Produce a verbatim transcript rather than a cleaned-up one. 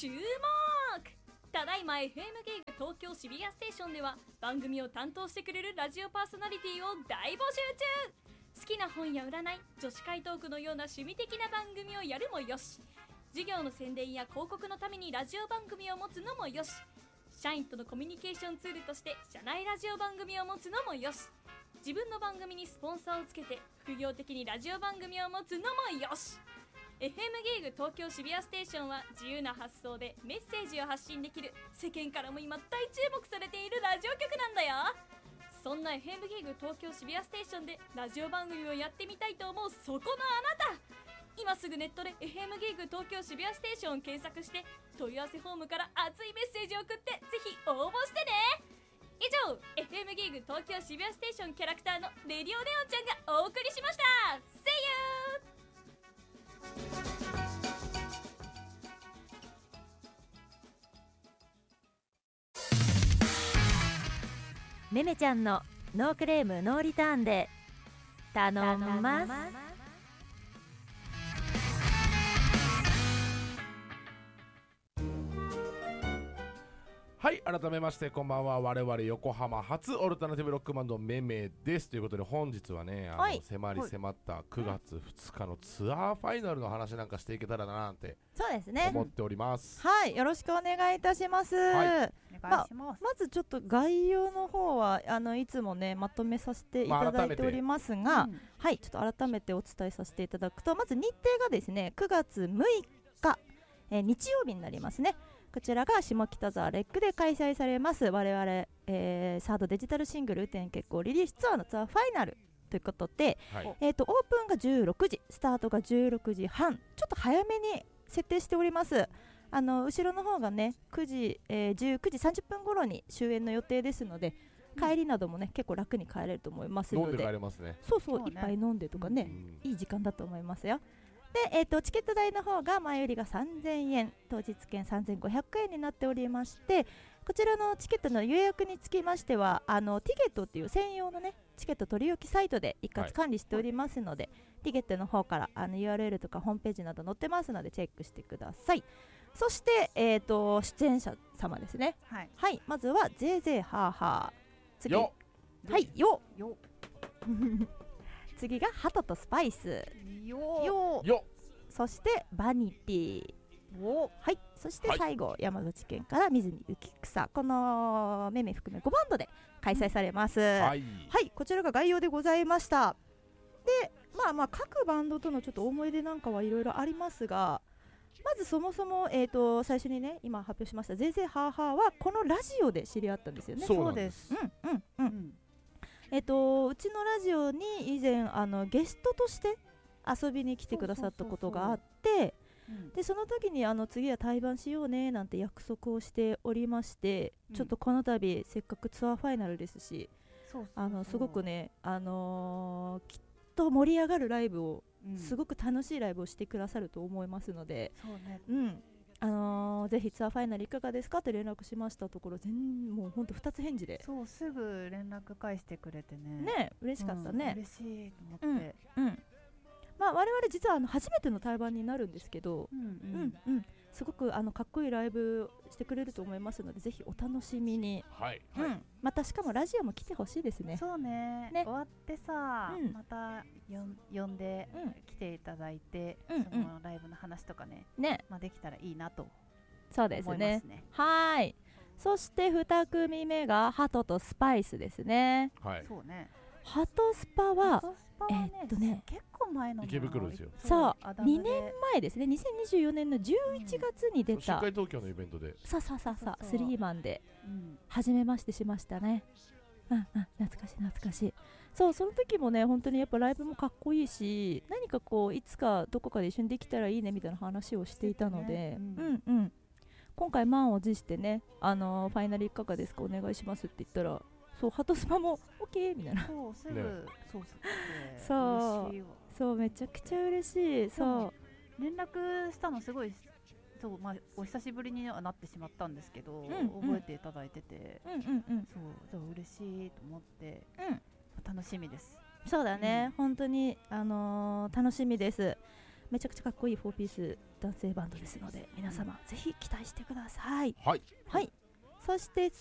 注目。ただいま エフエム ゲイグ東京渋谷ステーションでは番組を担当してくれるラジオパーソナリティを大募集中。好きな本や占い、女子会トークのような趣味的な番組をやるもよし、事業の宣伝や広告のためにラジオ番組を持つのもよし、社員とのコミュニケーションツールとして社内ラジオ番組を持つのもよし、自分の番組にスポンサーをつけて副業的にラジオ番組を持つのもよし。 エフエム ゲイグ東京渋谷ステーションは自由な発想でメッセージを発信できる、世間からも今大注目されているラジオ局なんだよ。そんな エフエム ゲイグ東京渋谷ステーションでラジオ番組をやってみたいと思うそこのあなた、今すぐネットで エフエム ゲイグ東京渋谷ステーションを検索して問い合わせフォームから熱いメッセージを送ってぜひ応募してね。以上 エフエム ゲイグ東京渋谷ステーションキャラクターのレディオネオンちゃんがお送りしました。 See you。 めめちゃんのノークレームノーリターンで頼んます。 はい、改めましてこんばんは。我々横浜初オルタナティブロックバンドめめですということで、本日はね、あの、はい、迫り迫ったくがつふつかのツアーファイナルの話なんかしていけたらななんてそうですね思っております。 はい、よろしくお願いいたします。はい、お願いします。ま、まずちょっと概要の方はあのいつもねまとめさせていただいておりますが、まあうん、はいちょっと改めてお伝えさせていただくと、まず日程がですねくがつむいか、えー、日曜日になりますね。こちらが下北沢レックで開催されます我々、えー、サードデジタルシングル雨天決行リリースツアーのツアーファイナルということで、はい、えーと、オープンがじゅうろくじ、スタートがじゅうろくじはん、ちょっと早めに設定しております。あの後ろの方がねくじ、えー、じゅうくじさんじゅっぷん頃に終演の予定ですので、帰りなどもね結構楽に帰れると思いますので、 飲んで帰れますね。 そうそう、そうね、一杯飲んでとかね、うん、いい時間だと思いますよ。で、えーと、チケット代の方が前売りがさんぜんえん、当日券さんぜんごひゃくえんになっておりまして、こちらのチケットの予約につきましてはあのティゲットっていう専用のねチケット取り置きサイトで一括管理しておりますので、はい、ティゲットの方からあの ユーアールエル とかホームページなど載ってますのでチェックしてください。そして、えーと、出演者様ですね。はい、はい、まずはゼーゼーハーハー、次よはいよよ次がハトとスパイスよよよ、そしてバニティお、はい、そして最後、はい、山口県から水に浮草、このめめ含めごバンドで開催されます、うん、はい、はい、こちらが概要でございました。で、まあまあ各バンドとのちょっと思い出なんかはいろいろありますが、まずそもそも、えーと、最初にね今発表しましたゼーゼーハーハーはこのラジオで知り合ったんですよね。 そうです。 うんうんうん、うん、えーと、うちのラジオに以前あのゲストとして遊びに来てくださったことがあって、でその時にあの次は対バンしようねなんて約束をしておりまして、うん、ちょっとこの度せっかくツアーファイナルですし、そうそうそう、あのすごくね、あのー、きっと盛り上がるライブを、うん、すごく楽しいライブをしてくださると思いますので、そうね、うん、あのー、ぜひツアーファイナルいかがですかって連絡しましたところ、全もうほんとふたつ返事で、 そうすぐ連絡返してくれてね、 ね嬉しかったね、 うん、嬉しいと思って、 うんうん、まあ、我々実はあの初めての対バンになるんですけど、うんうんうん、すごくあのかっこいいライブしてくれると思いますので、ぜひお楽しみに、 はい、 うん、またしかもラジオも来てほしいですね。 そう ね, ね終わってさ、うん、また呼んで、うん、来ていただいて、うん、そのライブの話とか ね, ね、まあ、できたらいいなと思いますね。 そうですね。はい。そしてに組目がハトとスパイスですね。 はい、 そうね。 ハトスパは、 ハトスパはね、えーっとね、結構前の池袋ですよ。 そうにねんまえですね。にせんにじゅうよねんのじゅういちがつに出た、うん、 深海東京のイベントでさあさあさあさあスリーマンで、うん、初めましてしましたね。うんうん、懐かしい懐かしい。そうその時もね本当にやっぱライブもかっこいいし、何かこういつかどこかで一緒にできたらいいねみたいな話をしていたので、ね、うん、うんうん今回満を持してね、あのー、ファイナルいかがですかお願いしますって言ったら、そうハトスパも OK みたいな、 そうすぐ、ね、そうそうそうそうめちゃくちゃ嬉しい。そう連絡したのすごいそう、まあ、お久しぶりにはなってしまったんですけど、うんうん、覚えていただいてて、うんうんうん、そうじゃあ嬉しいと思って、うん、楽しみです。 そうだね、うん、本当に、あのー、楽しみです。 めちゃくちゃかっこいいフォーピース男性バンドですので皆様ぜひ期待してください。 はい、 はい、そして